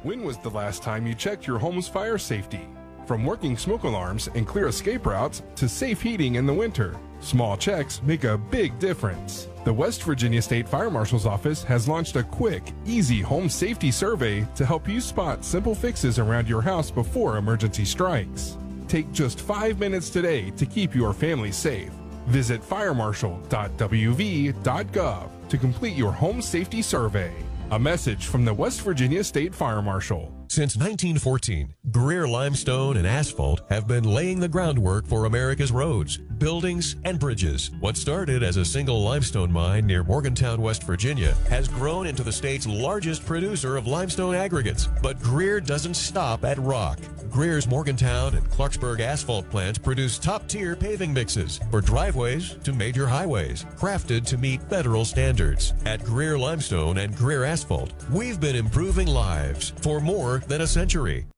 When was the last time you checked your home's fire safety? From working smoke alarms and clear escape routes to safe heating in the winter, small checks make a big difference. The West Virginia State Fire Marshal's Office has launched a quick, easy home safety survey to help you spot simple fixes around your house before emergency strikes. Take just 5 minutes today to keep your family safe. Visit firemarshal.wv.gov to complete your home safety survey. A message from the West Virginia State Fire Marshal. Since 1914, Greer Limestone and Asphalt have been laying the groundwork for America's roads, buildings, and bridges. What started as a single limestone mine near Morgantown, West Virginia, has grown into the state's largest producer of limestone aggregates. But Greer doesn't stop at rock. Greer's Morgantown and Clarksburg asphalt plants produce top-tier paving mixes for driveways to major highways, crafted to meet federal standards. At Greer Limestone and Greer Asphalt, we've been improving lives for more than a century.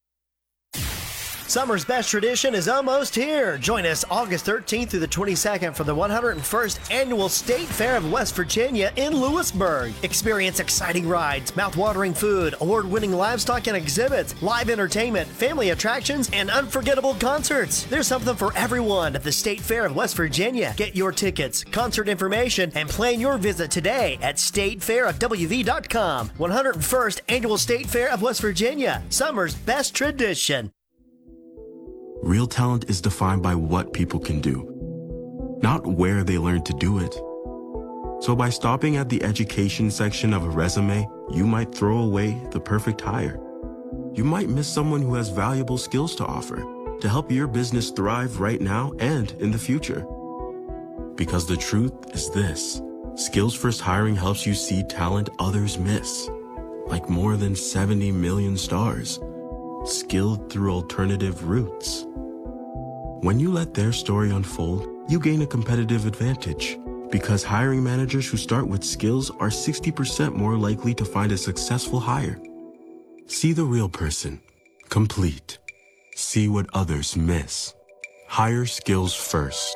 Summer's best tradition is almost here. Join us August 13th through the 22nd for the 101st Annual State Fair of West Virginia in Lewisburg. Experience exciting rides, mouth-watering food, award-winning livestock and exhibits, live entertainment, family attractions, and unforgettable concerts. There's something for everyone at the State Fair of West Virginia. Get your tickets, concert information, and plan your visit today at statefairofwv.com. 101st Annual State Fair of West Virginia. Summer's best tradition. Real talent is defined by what people can do, not where they learn to do it. So by stopping at the education section of a resume, you might throw away the perfect hire. You might miss someone who has valuable skills to offer to help your business thrive right now and in the future. Because the truth is this: Skills First Hiring helps you see talent others miss, like more than 70 million stars, skilled through alternative routes. When you let their story unfold, you gain a competitive advantage, because hiring managers who start with skills are 60% more likely to find a successful hire. See the real person. Complete. See what others miss. Hire skills first.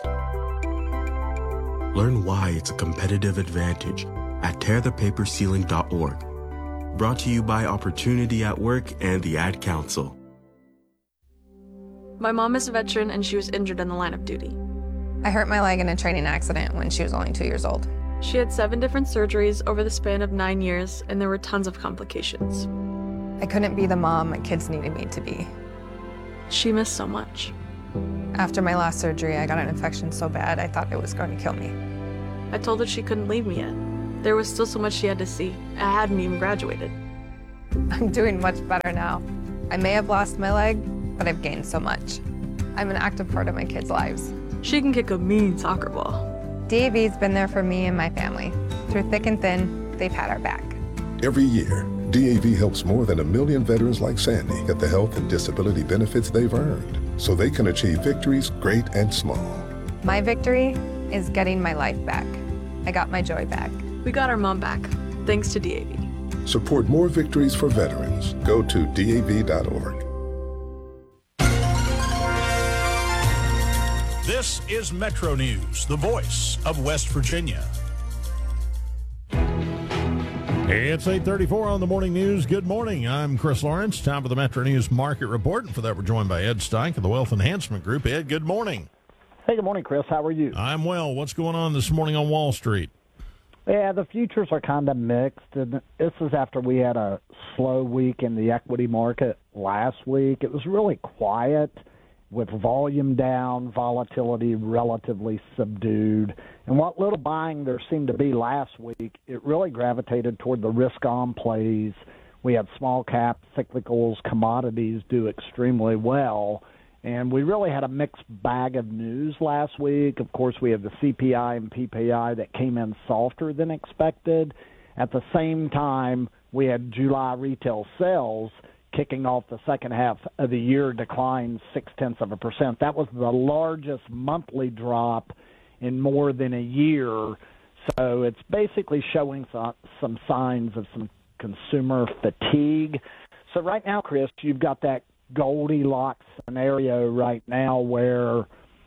Learn why it's a competitive advantage at tearthepaperceiling.org. Brought to you by Opportunity at Work and the Ad Council. My mom is a veteran and she was injured in the line of duty. I hurt my leg in a training accident when she was only 2 years old. She had 7 different surgeries over the span of 9 years, and there were tons of complications. I couldn't be the mom my kids needed me to be. She missed so much. After my last surgery, I got an infection so bad I thought it was going to kill me. I told her she couldn't leave me yet. There was still so much she had to see. I hadn't even graduated. I'm doing much better now. I may have lost my leg, but I've gained so much. I'm an active part of my kids' lives. She can kick a mean soccer ball. DAV's been there for me and my family. Through thick and thin, they've had our back. Every year, DAV helps more than 1 million veterans like Sandy get the health and disability benefits they've earned, so they can achieve victories great and small. My victory is getting my life back. I got my joy back. We got our mom back, thanks to DAV. Support more victories for veterans. Go to DAV.org. This is Metro News, the voice of West Virginia. Hey, it's 8:34 on the morning news. Good morning. I'm Chris Lawrence. Time for the Metro News Market Report. And for that, we're joined by Ed Steink of the Wealth Enhancement Group. Ed, good morning. Hey, good morning, Chris. How are you? I'm well. What's going on this morning on Wall Street? Yeah, the futures are kind of mixed. And this is after we had a slow week in the equity market last week. It was really quiet, with volume down, volatility relatively subdued. And what little buying there seemed to be last week, it really gravitated toward the risk-on plays. We had small-cap, cyclicals, commodities do extremely well. And we really had a mixed bag of news last week. Of course, we had the CPI and PPI that came in softer than expected. At the same time, we had July retail sales kicking off the second half of the year, declined 0.6%. That was the largest monthly drop in more than a year. So it's basically showing some signs of some consumer fatigue. So right now, Chris, you've got that Goldilocks scenario right now where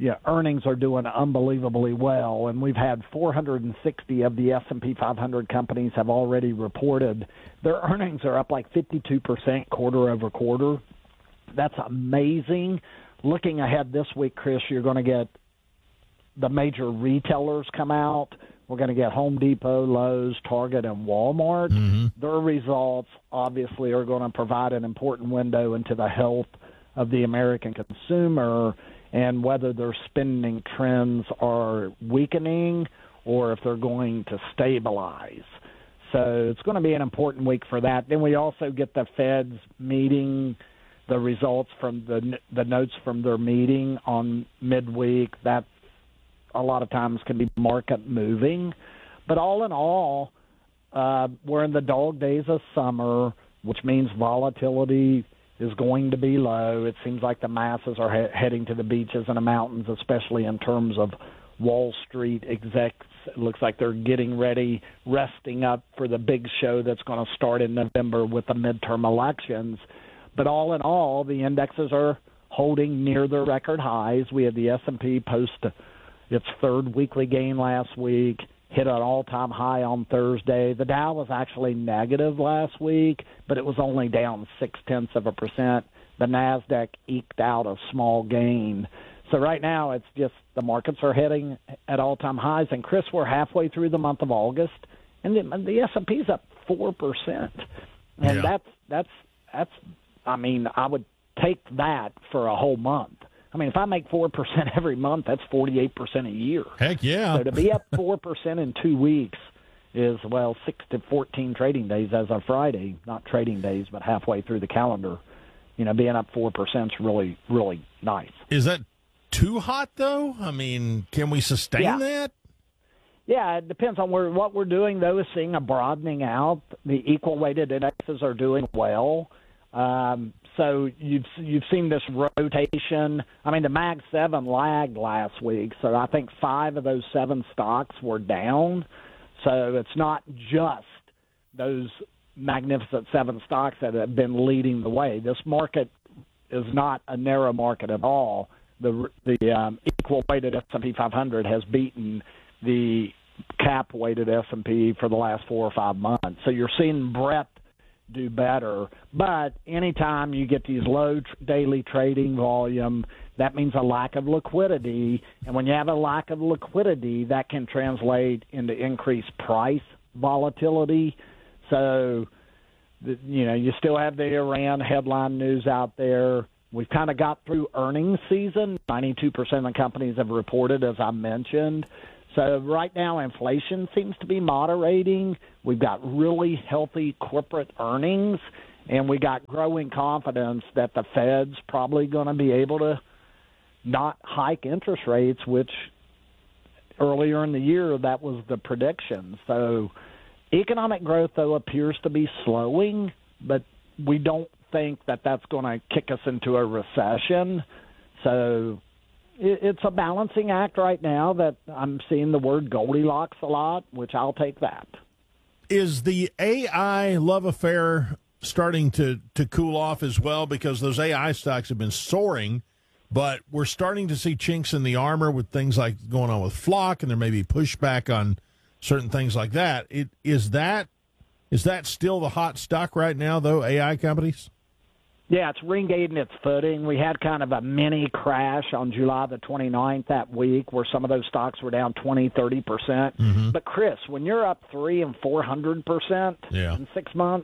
earnings are doing unbelievably well, and we've had 460 of the S&P 500 companies have already reported. Their earnings are up like 52% quarter over quarter. That's amazing. Looking ahead this week, Chris, you're going to get the major retailers come out. We're going to get Home Depot, Lowe's, Target, and Walmart. Mm-hmm. Their results obviously are going to provide an important window into the health of the American consumer and whether their spending trends are weakening or if they're going to stabilize. So it's going to be an important week for that. Then we also get the Fed's meeting, the results from the notes from their meeting on midweek. That a lot of times can be market moving. But all in all, we're in the dog days of summer, which means volatility is going to be low. It seems like the masses are heading to the beaches and the mountains, especially in terms of Wall Street execs. It looks like they're getting ready, resting up for the big show that's going to start in November with the midterm elections. But all in all, the indexes are holding near their record highs. We had the S&P post its third weekly gain last week, hit an all-time high on Thursday. The Dow was actually negative last week, but it was only down 0.6%. The NASDAQ eked out a small gain. So right now it's just the markets are heading at all-time highs. And, Chris, we're halfway through the month of August, and the S&P's up 4%. And that's I mean, I would take that for a whole month. I mean, if I make 4% every month, that's 48% a year. Heck yeah. So to be up 4% in 2 weeks is, 6 to 14 trading days as of Friday, not trading days, but halfway through the calendar. Being up 4% is really, really nice. Is that too hot, though? I mean, can we sustain that? Yeah, it depends on what we're doing, though, is seeing a broadening out. The equal-weighted indexes are doing well. So you've seen this rotation. I mean, the Mag 7 lagged last week, so I think 5 of those 7 stocks were down. So it's not just those magnificent 7 stocks that have been leading the way. This market is not a narrow market at all. The equal-weighted S&P 500 has beaten the cap-weighted S&P for the last 4 or 5 months. So you're seeing breadth do better. But anytime you get these low daily trading volume, that means a lack of liquidity. And when you have a lack of liquidity, that can translate into increased price volatility. So, you still have the Iran headline news out there. We've kind of got through earnings season. 92% of the companies have reported, as I mentioned. So right now, inflation seems to be moderating. We've got really healthy corporate earnings, and we got growing confidence that the Fed's probably going to be able to not hike interest rates, which earlier in the year that was the prediction. So economic growth, though, appears to be slowing, but we don't think that that's going to kick us into a recession. So it's a balancing act right now that I'm seeing the word Goldilocks a lot, which I'll take that. Is the AI love affair starting to cool off as well? Because those AI stocks have been soaring, but we're starting to see chinks in the armor with things like going on with Flock, and there may be pushback on certain things like that. Is that still the hot stock right now, though, AI companies? Yeah, it's regaining its footing. We had kind of a mini crash on July the 29th that week where some of those stocks were down 20, 30%. Mm-hmm. But, Chris, when you're up 300% and 400% in 6 months,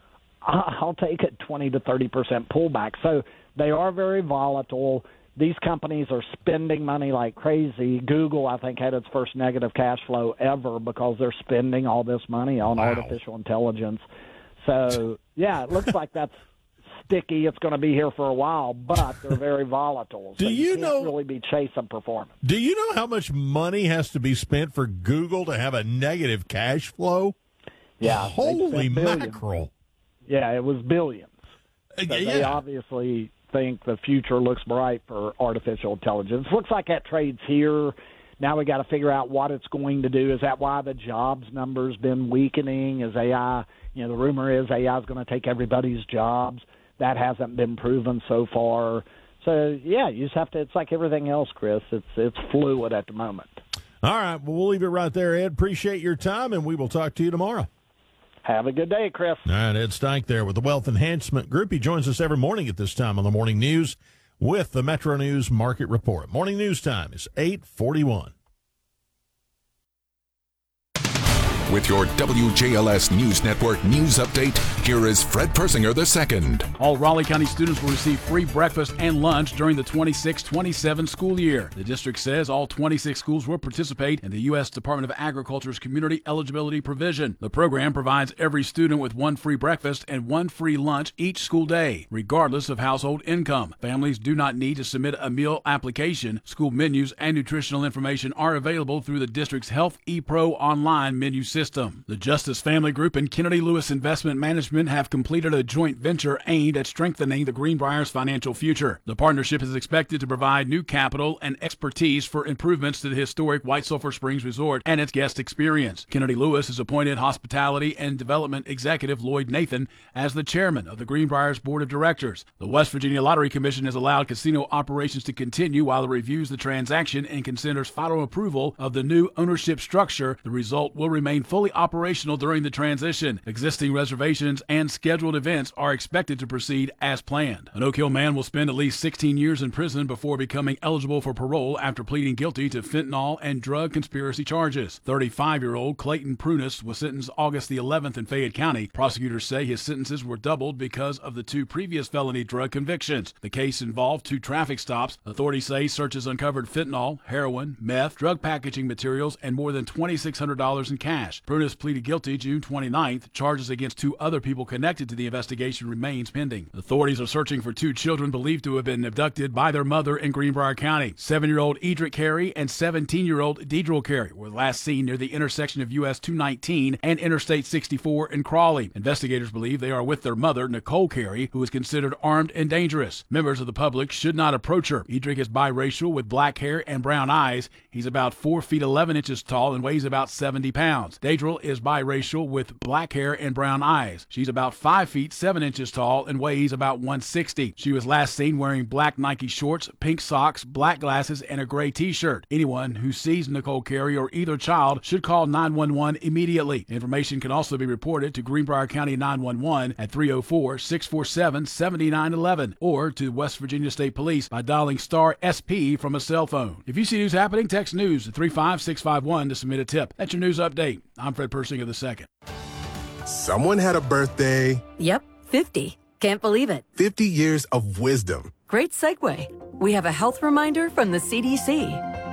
I'll take a 20 to 30% pullback. So they are very volatile. These companies are spending money like crazy. Google, I think, had its first negative cash flow ever because they're spending all this money on artificial intelligence. So, yeah, it looks like that's sticky. It's going to be here for a while, but they're very volatile. So you can't really be chasing performance. Do you know how much money has to be spent for Google to have a negative cash flow? Yeah. Holy mackerel. Yeah, it was billions. So they obviously think the future looks bright for artificial intelligence. Looks like that trade's here. Now we got to figure out what it's going to do. Is that why the jobs number's been weakening? Is AI, the rumor is AI is going to take everybody's jobs. That hasn't been proven so far. So, yeah, you just have to, it's like everything else, Chris. It's fluid at the moment. All right. Well, we'll leave it right there, Ed. Appreciate your time, and we will talk to you tomorrow. Have a good day, Chris. All right, Ed Stike there with the Wealth Enhancement Group. He joins us every morning at this time on the Morning News with the Metro News Market Report. Morning News time is 8:41. With your WJLS News Network news update, here is Fred Persinger II. All Raleigh County students will receive free breakfast and lunch during the 26-27 school year. The district says all 26 schools will participate in the U.S. Department of Agriculture's Community Eligibility Provision. The program provides every student with one free breakfast and one free lunch each school day, regardless of household income. Families do not need to submit a meal application. School menus and nutritional information are available through the district's Health ePro online menu system. The Justice Family Group and Kennedy Lewis Investment Management have completed a joint venture aimed at strengthening the Greenbrier's financial future. The partnership is expected to provide new capital and expertise for improvements to the historic White Sulphur Springs Resort and its guest experience. Kennedy Lewis has appointed Hospitality and Development Executive Lloyd Nathan as the chairman of the Greenbrier's Board of Directors. The West Virginia Lottery Commission has allowed casino operations to continue while it reviews the transaction and considers final approval of the new ownership structure. The result will remain fully operational during the transition. Existing reservations and scheduled events are expected to proceed as planned. An Oak Hill man will spend at least 16 years in prison before becoming eligible for parole after pleading guilty to fentanyl and drug conspiracy charges. 35-year-old Clayton Prunus was sentenced August the 11th in Fayette County. Prosecutors say his sentences were doubled because of the two previous felony drug convictions. The case involved two traffic stops. Authorities say searches uncovered fentanyl, heroin, meth, drug packaging materials, and more than $2,600 in cash. Prunus pleaded guilty June 29th. Charges against two other people connected to the investigation remains pending. Authorities are searching for two children believed to have been abducted by their mother in Greenbrier County. 7-year-old Edric Carey and 17-year-old Deidrel Carey were last seen near the intersection of US 219 and Interstate 64 in Crawley. Investigators believe they are with their mother, Nicole Carey, who is considered armed and dangerous. Members of the public should not approach her. Edric is biracial with black hair and brown eyes. He's about 4 feet 11 inches tall and weighs about 70 pounds. Deidrel is biracial with black hair and brown eyes. She's about 5 feet 7 inches tall and weighs about 160. She was last seen wearing black Nike shorts, pink socks, black glasses, and a gray t-shirt. Anyone who sees Nicole Carey or either child should call 911 immediately. Information can also be reported to Greenbrier County 911 at 304-647-7911 or to West Virginia State Police by dialing star SP from a cell phone. If you see news happening, text news to 35651 to submit a tip. That's your news update. I'm Fred Persinger II. Someone had a birthday. Yep, 50. Can't believe it. 50 years of wisdom. Great segue. We have a health reminder from the CDC.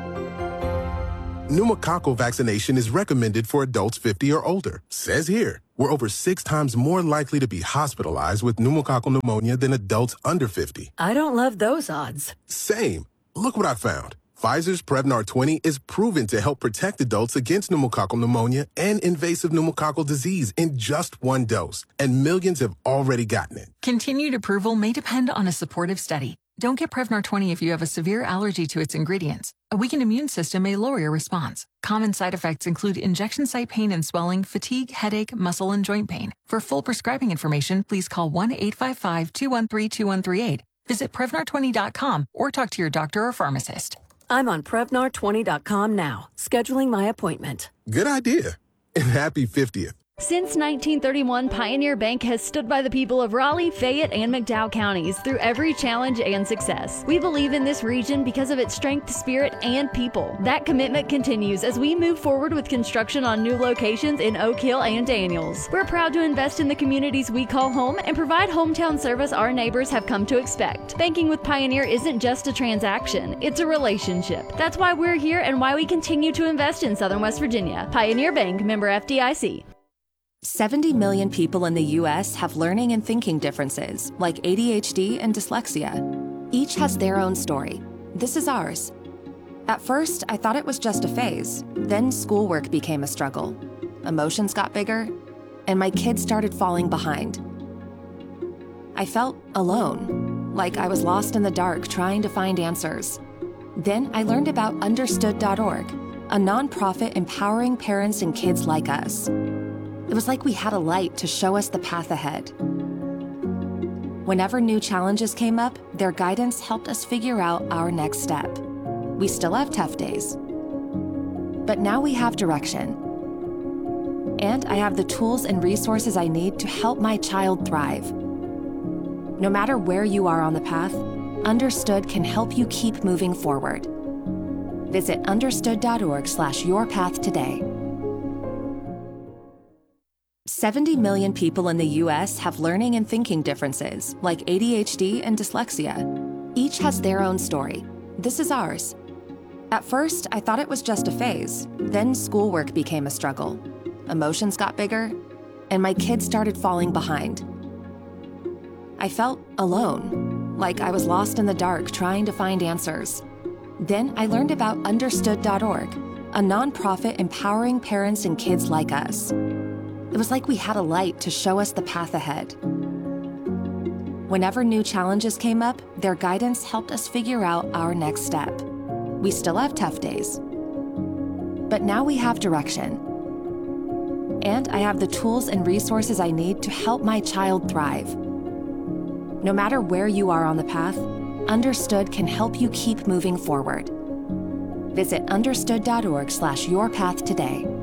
Pneumococcal vaccination is recommended for adults 50 or older. Says here, we're over 6 times more likely to be hospitalized with pneumococcal pneumonia than adults under 50. I don't love those odds. Same. Look what I found. Pfizer's Prevnar 20 is proven to help protect adults against pneumococcal pneumonia and invasive pneumococcal disease in just 1 dose, and millions have already gotten it. Continued approval may depend on a supportive study. Don't get Prevnar 20 if you have a severe allergy to its ingredients. A weakened immune system may lower your response. Common side effects include injection site pain and swelling, fatigue, headache, muscle, and joint pain. For full prescribing information, please call 1-855-213-2138. Visit Prevnar20.com or talk to your doctor or pharmacist. I'm on Prevnar20.com now, scheduling my appointment. Good idea. And happy 50th. Since 1931, Pioneer Bank has stood by the people of Raleigh, Fayette, and McDowell counties through every challenge and success. We believe in this region because of its strength, spirit, and people. That commitment continues as we move forward with construction on new locations in Oak Hill and Daniels. We're proud to invest in the communities we call home and provide hometown service our neighbors have come to expect. Banking with Pioneer isn't just a transaction, it's a relationship. That's why we're here and why we continue to invest in Southern West Virginia. Pioneer Bank, member FDIC. 70 million people in the U.S. have learning and thinking differences, like ADHD and dyslexia. Each has their own story. This is ours. At first, I thought it was just a phase. Then schoolwork became a struggle. Emotions got bigger, and my kids started falling behind. I felt alone, like I was lost in the dark trying to find answers. Then I learned about Understood.org, a nonprofit empowering parents and kids like us. It was like we had a light to show us the path ahead. Whenever new challenges came up, their guidance helped us figure out our next step. We still have tough days, but now we have direction. And I have the tools and resources I need to help my child thrive. No matter where you are on the path, Understood can help you keep moving forward. Visit understood.org/yourpath today. 70 million people in the U.S. have learning and thinking differences, like ADHD and dyslexia. Each has their own story. This is ours. At first, I thought it was just a phase. Then schoolwork became a struggle. Emotions got bigger, and my kids started falling behind. I felt alone, like I was lost in the dark trying to find answers. Then I learned about Understood.org, a nonprofit empowering parents and kids like us. It was like we had a light to show us the path ahead. Whenever new challenges came up, their guidance helped us figure out our next step. We still have tough days, but now we have direction. And I have the tools and resources I need to help my child thrive. No matter where you are on the path, Understood can help you keep moving forward. Visit understood.org/yourpath today.